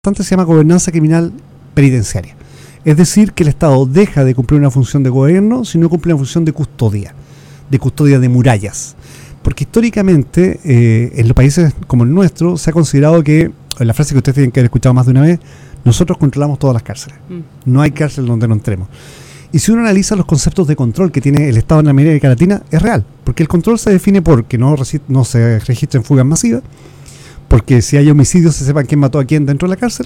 Se llama gobernanza criminal penitenciaria. Es decir, que el Estado deja de cumplir una función de gobierno, sino cumple una función de custodia de murallas. Porque históricamente, en los países como el nuestro, se ha considerado que, la frase que ustedes tienen que haber escuchado más de una vez, nosotros controlamos todas las cárceles. No hay cárcel donde no entremos. Y si uno analiza los conceptos de control que tiene el Estado en América Latina, es real. Porque el control se define por que no se registren fugas masivas, porque si hay homicidios se sepan quién mató a quién dentro de la cárcel,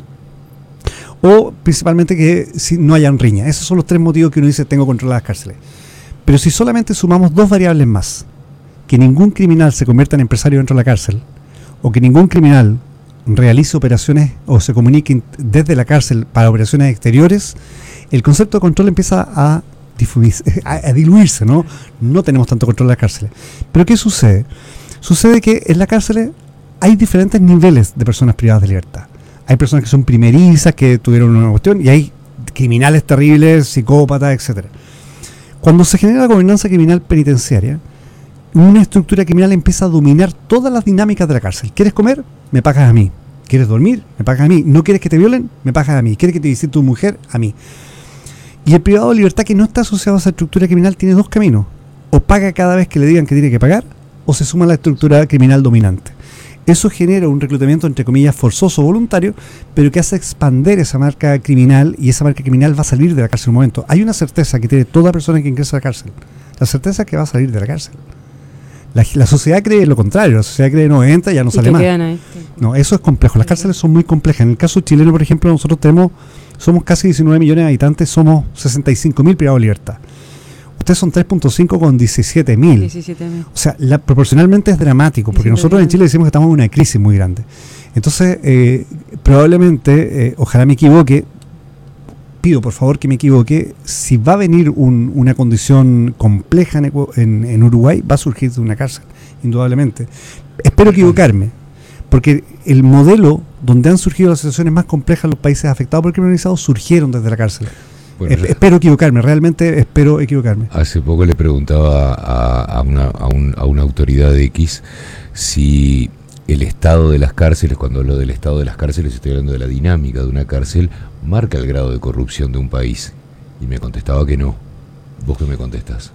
o principalmente que si no hayan riña. Esos son los tres motivos que uno dice tengo controladas las cárceles. Pero si solamente sumamos dos variables más, que ningún criminal se convierta en empresario dentro de la cárcel, o que ningún criminal realice operaciones o se comunique desde la cárcel para operaciones exteriores, el concepto de control empieza a diluirse, ¿no? No tenemos tanto control de las cárceles. Pero ¿qué sucede? Sucede que en las cárceles hay diferentes niveles de personas privadas de libertad. Hay personas que son primerizas, que tuvieron una cuestión, y hay criminales terribles, psicópatas, etcétera. Cuando se genera la gobernanza criminal penitenciaria, una estructura criminal empieza a dominar todas las dinámicas de la cárcel. ¿Quieres comer? Me pagas a mí. ¿Quieres dormir? Me pagas a mí. ¿No quieres que te violen? Me pagas a mí. ¿Quieres que te visite tu mujer? A mí. Y el privado de libertad que no está asociado a esa estructura criminal tiene dos caminos. O paga cada vez que le digan que tiene que pagar, o se suma a la estructura criminal dominante. Eso genera un reclutamiento, entre comillas, forzoso o voluntario, pero que hace expandir esa marca criminal, y esa marca criminal va a salir de la cárcel en un momento. Hay una certeza que tiene toda persona que ingresa a la cárcel. La certeza es que va a salir de la cárcel. La sociedad cree lo contrario. La sociedad cree no entra, ya no sale más. No, eso es complejo. Las cárceles son muy complejas. En el caso chileno, por ejemplo, nosotros somos casi 19 millones de habitantes, somos 65.000 privados de libertad. Ustedes son 3.5 con 17.000. O sea, proporcionalmente es dramático, porque nosotros en Chile decimos que estamos en una crisis muy grande. Entonces, probablemente, ojalá me equivoque, pido por favor que me equivoque, si va a venir una condición compleja en Uruguay, va a surgir de una cárcel, indudablemente. Espero equivocarme, porque el modelo donde han surgido las situaciones más complejas en los países afectados por el crimen organizado surgieron desde la cárcel. Bueno, espero equivocarme, realmente espero equivocarme. Hace poco le preguntaba a una autoridad de X si el estado de las cárceles, cuando hablo del estado de las cárceles estoy hablando de la dinámica de una cárcel, marca el grado de corrupción de un país. Y me contestaba que no. ¿Vos qué me contestás?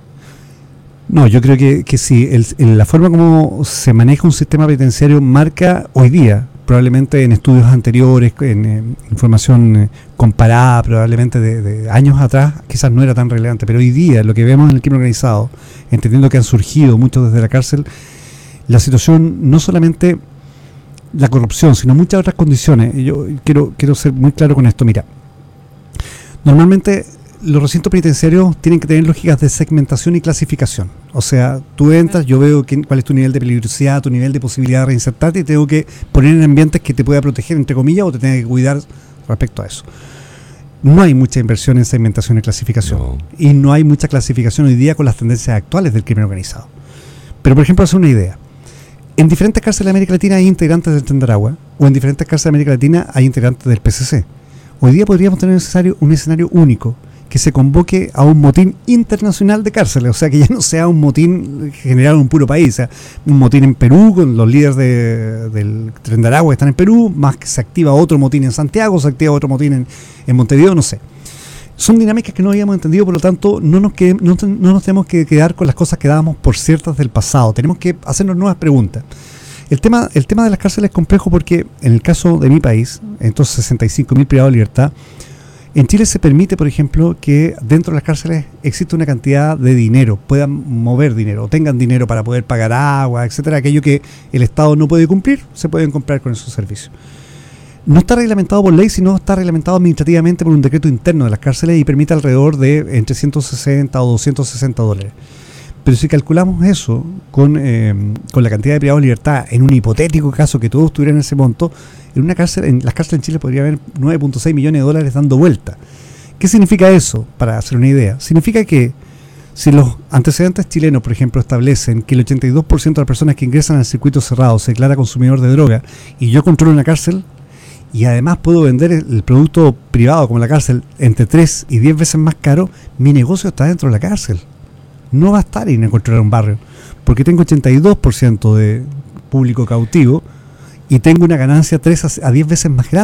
No, yo creo que sí. La forma como se maneja un sistema penitenciario marca hoy día, probablemente en estudios anteriores, en información comparada, probablemente de años atrás, quizás no era tan relevante, pero hoy día lo que vemos en el crimen organizado, entendiendo que han surgido muchos desde la cárcel, la situación, no solamente la corrupción, sino muchas otras condiciones. Yo quiero ser muy claro con esto. Mira, normalmente los recintos penitenciarios tienen que tener lógicas de segmentación y clasificación. O sea, tú entras, yo veo cuál es tu nivel de peligrosidad, tu nivel de posibilidad de reinsertarte, y tengo que poner en ambientes que te pueda proteger, entre comillas, o te tenga que cuidar respecto a eso. No hay mucha inversión en segmentación y clasificación. No. Y no hay mucha clasificación hoy día con las tendencias actuales del crimen organizado. Pero, por ejemplo, hacer una idea. En diferentes cárceles de América Latina hay integrantes del Tren de Aragua, o en diferentes cárceles de América Latina hay integrantes del PCC. Hoy día podríamos tener un escenario único, que se convoque a un motín internacional de cárceles, o sea, que ya no sea un motín generado en un puro país, o sea, un motín en Perú, con los líderes del Tren de Aragua que están en Perú, más que se activa otro motín en Santiago, se activa otro motín en Montevideo, no sé. Son dinámicas que no habíamos entendido, por lo tanto, no nos tenemos que quedar con las cosas que dábamos por ciertas del pasado, tenemos que hacernos nuevas preguntas. El tema de las cárceles es complejo porque, en el caso de mi país, entonces 65.000 privados de libertad, en Chile se permite, por ejemplo, que dentro de las cárceles existe una cantidad de dinero, puedan mover dinero, tengan dinero para poder pagar agua, etcétera, aquello que el Estado no puede cumplir, se pueden comprar con esos servicios. No está reglamentado por ley, sino está reglamentado administrativamente por un decreto interno de las cárceles y permite alrededor de entre 160 o 260 dólares. Pero si calculamos eso con la cantidad de privados de libertad, en un hipotético caso que todos tuvieran ese monto, en las cárceles en Chile podría haber 9.6 millones de dólares dando vuelta. ¿Qué significa eso? Para hacer una idea. Significa que si los antecedentes chilenos, por ejemplo, establecen que el 82% de las personas que ingresan al circuito cerrado se declara consumidor de droga, y yo controlo una cárcel, y además puedo vender el producto privado como la cárcel entre 3 y 10 veces más caro, mi negocio está dentro de la cárcel. No va a estar en encontrar un barrio, porque tengo 82% de público cautivo y tengo una ganancia 3 a 10 veces más grande.